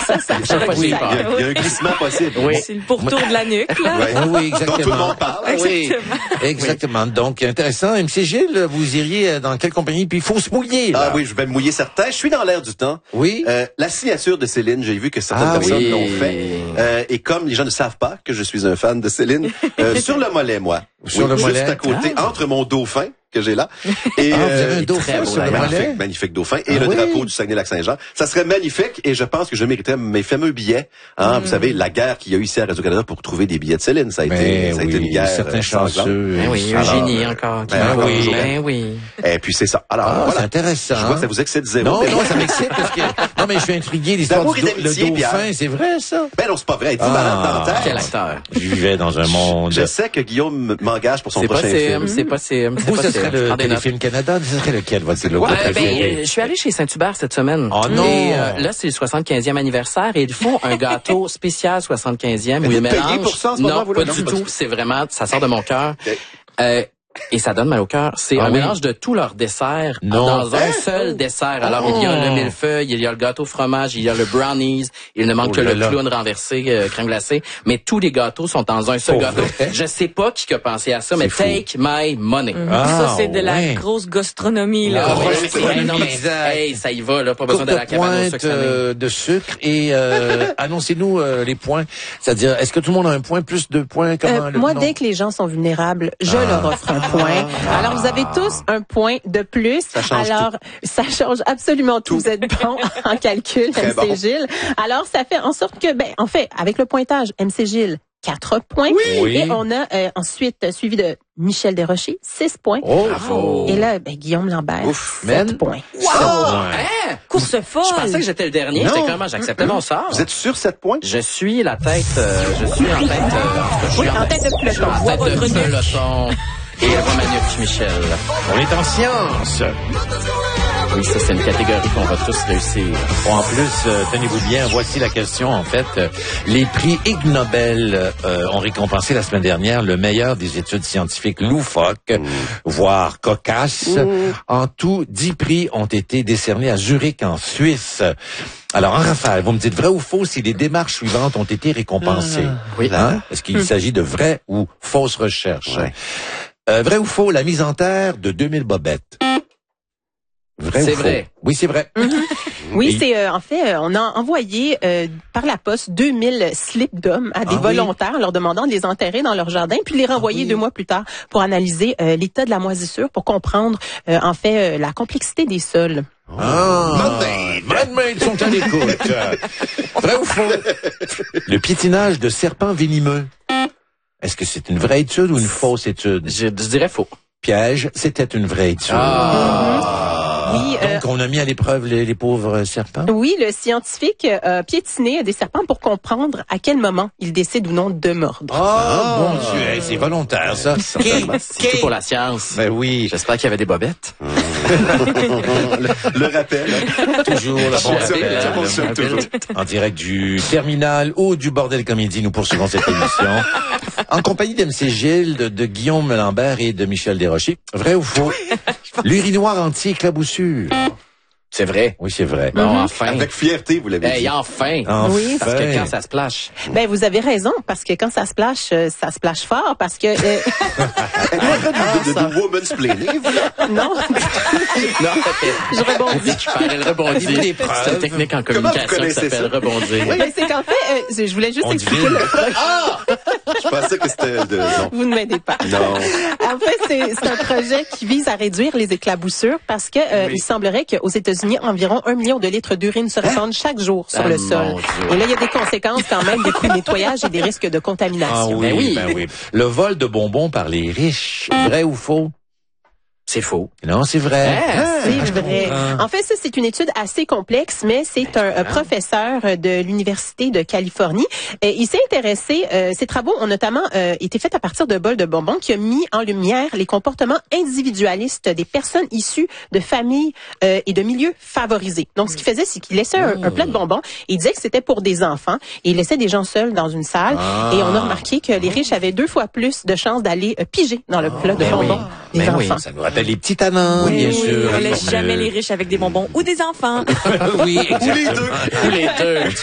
Ça Chaque fois, j'ai peur. Il y a un glissement possible. Oui. C'est le pourtour de la nuque, là. Oui, exactement. Donc tout le monde parle. Oui, exactement. Donc, intéressant. MC Gilles, vous iriez dans quelle compagnie? Puis il faut se mouiller, là. Ah oui, je vais me mouiller certains. Je suis dans l'air du temps. Oui. La signature de Céline, j'ai vu que certaines personnes oui. l'ont fait. Et comme les gens ne savent pas que je suis un fan de Céline, sur le mollet, moi. Sur le mollet. Juste à côté, entre mon dauphin que j'ai là. Et, Vous avez un très dauphin beau sur le d'ailleurs. mollet? magnifique dauphin. Et le drapeau du Saguenay-Lac-Saint-Jean. Ça serait magnifique et je pense que je mériterais mes fameux billets. Hein, Vous savez, la guerre qu'il y a eu ici à Radio-Canada pour trouver des billets de Céline. Ça a été une guerre. certains chanceux. Ben oui, Alors, Eugénie encore. ben encore oui. toujours. Ben oui. Et puis c'est ça. Alors, C'est voilà. intéressant. Je vois que ça vous excite zéro. Non, mais non, ça m'excite parce que... Non, mais je suis intrigué. L'histoire D'amour du et d'amitié, le dauphin, Pierre. c'est vrai, ça? Ben non, c'est pas vrai. Êtes-vous malade dans la Quel tête? acteur. Je vivais dans un monde... Je sais que Guillaume m'engage pour son C'est pas prochain film. CM, c'est pas CM, c'est Vous, pas ce serait CM. le Prends des notes. Téléfilm Canada? Ce serait lequel, votre le Je suis allé chez Saint-Hubert cette semaine. Oh non! Et là, c'est le 75e anniversaire et ils font un gâteau spécial 75e où vous ils payez mélangent... pour ça en ce moment, Non, vous, pas là? du Non, tout. C'est vraiment, ça sort de mon cœur. Et ça donne mal au cœur. C'est un oui? mélange de tous leurs desserts Non. dans un seul dessert. Alors, il y a le millefeuille, il y a le gâteau fromage, il y a le brownies, il ne manque que le clown renversé, crème glacée. Mais tous les gâteaux sont dans un seul Pour gâteau. vrai? Je sais pas qui a pensé à ça, mais fou. take my money. Ça, c'est de la grosse gastronomie, là. Ah, Ouais, ouais, c'est c'est vrai, non, mais, exact. hey, ça y va, là, pas besoin Courte de la cabane au pointe sucre salé. de sucre et annoncez-nous les points. C'est-à-dire, est-ce que tout le monde a un point, plus de points? Comment Moi, non? dès que les gens sont vulnérables, je leur offre un point. Alors, vous avez tous un point de plus. Ça change Alors, ça change absolument tout. Vous êtes bon en calcul, Très MC bon. Gilles. Alors, ça fait en sorte que, en fait, avec le pointage, MC Gilles, 4 points. Oui. Et on a ensuite suivi de Michel Desrochers, 6 points. Oh, Bravo. Et là, Guillaume Lambert, Ouf. 7 points. Hein? Course folle. Je pensais que j'étais le dernier. Non. J'étais comment? J'acceptais mon sort. Vous êtes sûr 7 points? Je suis la tête, je suis en tête, je suis en tête de je suis peloton. en tête de peloton. Et Romagnoc Michel. on est en science. Oui, ça, c'est une catégorie qu'on va tous réussir. Bon, en plus, tenez-vous bien, voici la question. En fait, les prix Ig Nobel ont récompensé la semaine dernière le meilleur des études scientifiques loufoques, voire cocasses. En tout, 10 prix ont été décernés à Zurich, en Suisse. Alors, en rafale, vous me dites vrai ou faux si les démarches suivantes ont été récompensées. Oui. Hein? Est-ce qu'il s'agit de vraies ou fausses recherches? Ouais. Vrai ou faux, la mise en terre de 2000 bobettes? Vrai ou C'est faux? vrai. Oui, c'est vrai. Oui, Et- c'est en fait, on a envoyé par la poste 2000 slips d'hommes à des Ah oui? volontaires, leur demandant de les enterrer dans leur jardin, puis de les renvoyer oui. 2 mois plus tard pour analyser l'état de la moisissure, pour comprendre en fait la complexité des sols. Madmaid sont à l'écoute. Vrai ou faux? Le piétinage de serpents venimeux. Est-ce que c'est une vraie étude ou une fausse étude? Je dirais faux. Piège, c'était une vraie étude. Oui, Donc, on a mis à l'épreuve les pauvres serpents? oui, le scientifique a piétiné des serpents pour comprendre à quel moment ils décident ou non de mordre. Oh, mon Dieu, hey, c'est volontaire, ça. C'est tout pour la science. Ben oui, J'espère qu'il y avait des bobettes. Le rappel. toujours le bon Fonctionne, rappel. ça fonctionne toujours. En direct du Terminal ou du Bordel Comédie, nous poursuivons cette émission. En compagnie d'MC Gilles, de Guillaume Lambert et de Michel Desrochers. Vrai ou faux? L'urinoir anti-éclaboussure. C'est vrai. Oui, c'est vrai. Bon, enfin. Avec fierté, vous l'avez dit. Hey, enfin. Oui. Parce que quand ça se splash. Ben vous avez raison, parce que quand ça splash fort, parce que Êtes-vous en train de woman's planning, vous, là? non, Non, je rebondis. je parlais le rebondir. Des preuves. C'est une technique en Comment vous communication qui connaissez s'appelle ça? rebondir. Ben, c'est qu'en fait, je voulais juste On expliquer devine. le projet. Je pensais que c'était de... Non. Vous ne m'aidez pas. Non. En fait, c'est un projet qui vise à réduire les éclaboussures parce que il semblerait qu'aux États-Unis, environ 1 million de litres d'urine se répandent chaque jour sur Ah, le sol. mon Dieu. Et là, il y a des conséquences quand même, des coûts de nettoyage et des risques de Ah contamination. oui, Ben oui. ben oui. Le vol de bonbons par les riches. Vrai ou faux? C'est faux. Non, c'est vrai. C'est vrai. En fait, ça, c'est une étude assez complexe, mais c'est un professeur de l'Université de Californie. Il s'est intéressé, ses travaux ont notamment été faits à partir de bols de bonbons qui a mis en lumière les comportements individualistes des personnes issues de familles et de milieux favorisés. Donc, ce qu'il faisait, c'est qu'il laissait un plat de bonbons et il disait que c'était pour des enfants et il laissait des gens seuls dans une salle. Et on a remarqué que les riches avaient 2 fois plus de chances d'aller piger dans le plat de Ben oui. bonbons des Ben oui. enfants. Ça nous rappelle les petits tanins, bien sûr. On laisse jamais les riches avec des bonbons ou des enfants. Oui, Ou les deux. Tous les deux.